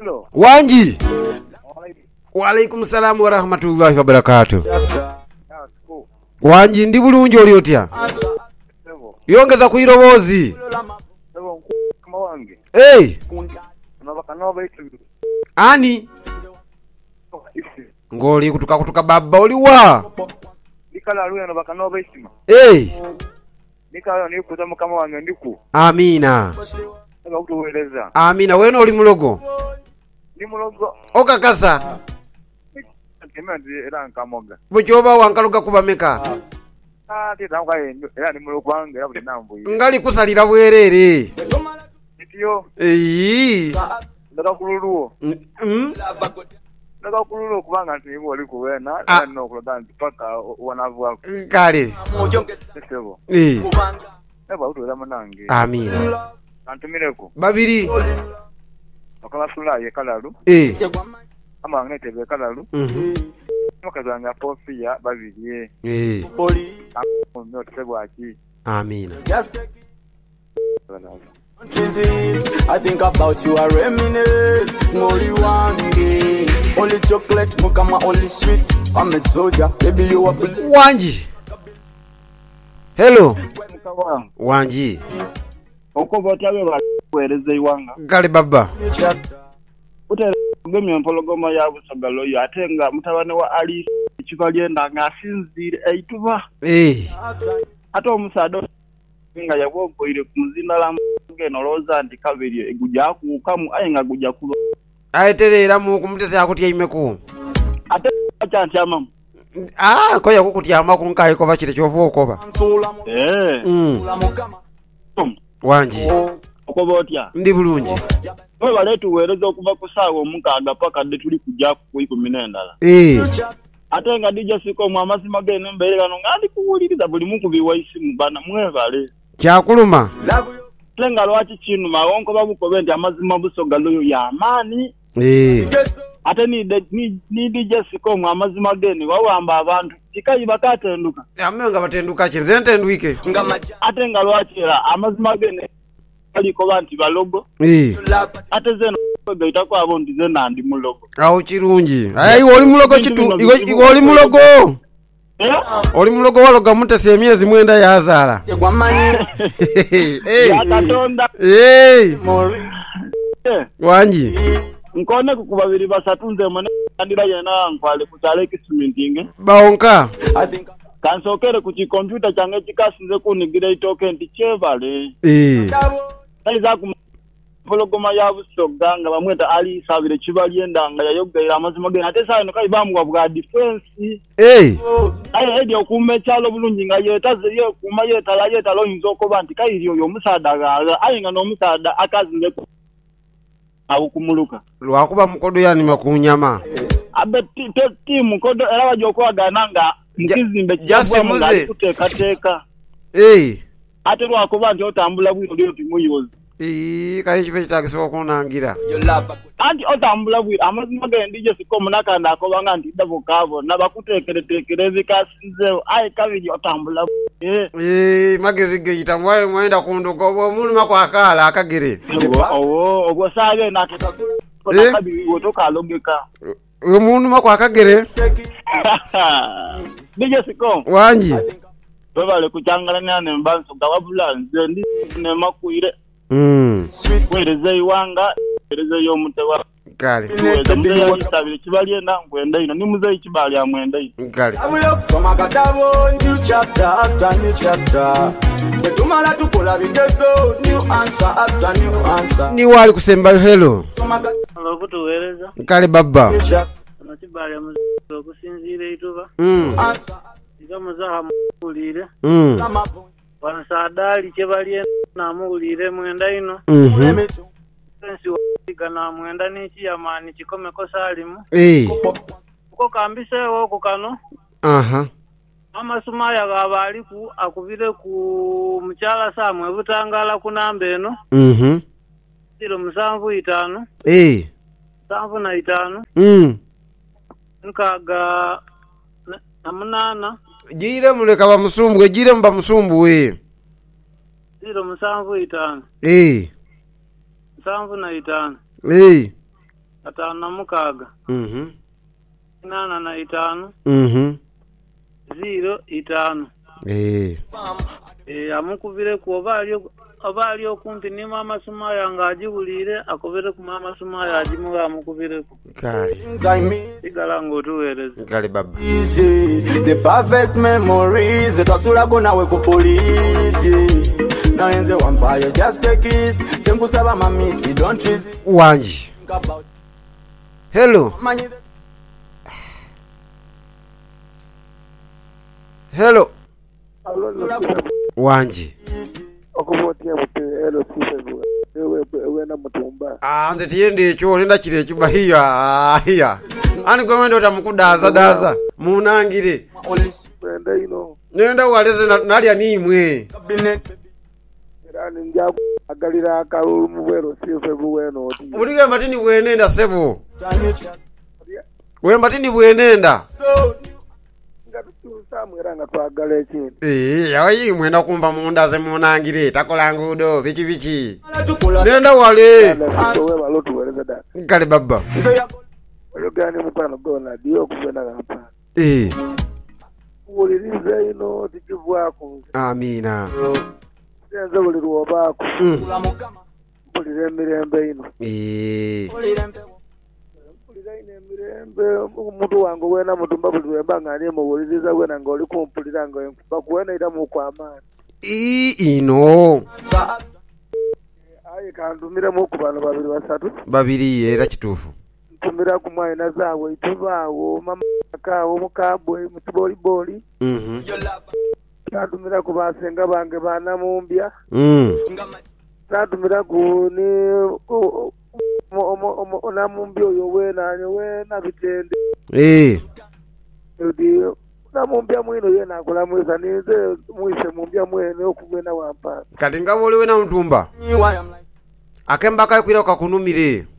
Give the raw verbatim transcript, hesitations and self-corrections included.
Hello. Wanji. Wa alaikum salaam wa rahmatullahi wa barakatuh. Wanji ndi bulungi oli otya? Yongeza kuirobozi. Hey. Ani? Ngoli kutuka kutuka baba oliwa. Nikala luya nabakanoba isima. Hey. Nikala ni kuza mukama wange ndiku. Amina. Aba kutuweleza. Amina weno oli mulogo. Ni mulogo. Okakasa. Kemendi era nkamoga. Buchoba wankaluga kubameka. Ah tita nkaye era ni mulogo wange era buli nambu. Ngali kusalira bwerere. Itiyo. Eyi. Ndaka kululuo. Mm. Ndaka kululuo kubanga nti ibo oli kuwena era no kuloga mpaka wanavu wako. Kale. Sebo. Eh. Eba utuwela manange. Amina. Antumireko. Babiri. Akala sula ye kalalu. Eh. Ama ngete be kalalu. Mhm. Makazanga pofia babiri. Eh. Amu sebo aki. Amina. I think about you, I reminisce. Only one day, only chocolate, mukama, only sweet. I'm a soldier, baby you are. Wanji. Hello. Wanji. Oko botawe ba kwereza iwanga. Kale baba. Utere gemye mpologoma ya busagalo yo atenga mutabane wa Ali kibalyenda ngasinzire eituba. Eh. Ate omusado nga yabogoire kumuzina la ngeno loza ndi kabiri eguja kukamu ayenga guja kulo. Aiterera mu kumutese akutya imeko. Ate acha mama. Ah, koya kukutya amaku nkai ko bachire chovu okoba. Eh. Mm. Wanji. Oko botya. Ndi bulungi. Bwe baletu wereza okuva kusawo mukaga paka de tuli kujja ku ikumi n'endala. Eh. Ate nga dija siko mu amazima gene mbere kano ngandi kuwuliriza buli muntu biwaisimu bana mwebale. Kyakuluma. Lenga lwaki kinu mawonko babukobe ndi amazima busoga loyo ya amani. Eh. Ate ni de, ni, ni dija siko mu amazima gene wawamba abantu tikayi bakatenduka. Amenga batenduka chizente ndwike. Ate nga lwaki era amazima gene aliko banti balogo. Eh. Ate zeno gaita kwa abo ndize nandi mulogo. Awo kirungi. Ayi oli mulogo kitu iwe oli mulogo. Eh? Oli mulogo waloga mutese emyezi mwenda yazala. Eh. Yakatonda. Eh. Eh. Wanji. Nkone kukubabiri basatunze mone andira yena nkwale kutale kisumintinge. Baonka. I think Kansokere ku computer change kikasinze kunigira itoke nti chevale. Eh. Aliza ku pologoma ya busoga nga bamweta Ali sabire kibalyenda nga yayogaira amazima gena ate sayo kai bamwa bwa defense. Eh. Ayi edi okume chalo bulungi nga yetaze ye kuma yetala yetalo inzoko banti kai iriyo yo musada gaga ayi nga no musada akazinge awu kumuluka. Lwakuba mukodo yani makunyama. Abe timu kodo era bajoko agananga nkizimbe Jase muze kuteka teka. Eh. Ate lwakuba nti otambula bwino lyo timuyozi. Eh, kale chipe chitakisoka kunangira. you love. Anti otambula bwino amazima gende je sikomo nakanda akobanga nti dabo kavo nabakutekere tekere zikasinze ayi kabiri otambula. Eh. Eh, magezi geita mwaye mwenda kunduka obwo munu makwakala akagere. Owo obo sabe nateka Eh? kabiri wotoka alogeka. Uyo munu makwakagere. Nije sikomo. Wanji. Bale kuchangala nyane mbanso gababula nze ndi ne makuire. Mm. Wereze iwanga, wereze yo mutewa. Kale. Muze yakitabire kibalye na ngwenda ino ni muze ikibali amwenda ino. Kale. Soma katabo new chapter after new chapter. Betumala tukola bigezo new answer after new answer. Ni wali kusemba hello. Soma Alo kutuweleza. Kale baba. Nakibali amuzo kusinzire ituba. Mm. answer. Igamuzaha mulire. Mm. Wansadali kibalye na mulire mwenda ino. Mhm. Sensi waga na mwenda niki yamani kikome ko salimu. Eh. Uko kambise wo kukano. Aha. Amasuma ya gabali ku akubire ku mchala samwe butangala kunambe eno. Mhm. Siro musanvu itano. Eh. Musanvu na itano. Mm. Nkaga na munana. Jire muleka ba musumbu, jire mba musumbu we. Siro musanvu itano. Eh. Musanvu na itano. Eh. atano na mukaga. Mhm. Nana na itano. Mhm. Zero itano. Eh. Eh amukubire ku obalyo obalyo kumpi ni mama Sumaya ngajibulire akobere ku mama Sumaya ajimuga amukubire ku. Kale. Igala ngotuwereze. Kale baba. The perfect memories twasula ko nawe ku police. Now in the vampire just take kiss. Tenkusaba mamisi don't treat. Wanji. Hello. Hello. Wanji. Okuvotia mute hello sisebu. Ewe ewe na mutumba. Ah, ndetiende echo nenda kire chuba hiya. Ah, hiya. Ani gwe wendo tamukudaza daza. Munangire. Brenda ino. Nenda waleze nalya nimwe. Erani nja agalira akalulu mubwero sisebu weno oti. Ulige matini bwenenda sebo. We matini bwenenda. Samwera twagala ekintu. Eh, yayi mwenda kumba mundaze munangire takola ngudo biki biki. Nenda wale. Wewe balotu weleza da. Kale baba. Oyo gani mupano gona dio kubena hapa. Eh. Ulirize ino tikivwako. Amina. Senza uliruwa bako. Ulire mirembe ino. Eh. Mirembe umuntu wangu wena mutumba bulwe bangani mu uliriza wena ngoli kumpulira ngo bakuwena ida mu kwa amani. I ino. Ayi kandumira mu kubano babiri basatu. Babiri era kitufu. Ntumira ku mwana zawe itubawo mama kawo mukabwe mutiboli boli. Mhm. Kandumira ku basenga bange bana mumbya. Mhm. Kandumira ku ni omo omo ona mumbyo yo wena wena bitende. Eh. Odi na mumbya mwino yena akola mweza nize mwise mumbya mwene okugwena wampa. Kati ngabole wena mtumba. Akemba kai kwira kakunumire.